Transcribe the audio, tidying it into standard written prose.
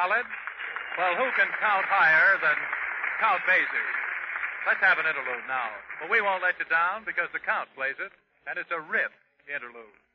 solid? Well, who can count higher than Count Basie? Let's have an interlude now. But we won't let you down because the Count plays it, and it's a riff interlude.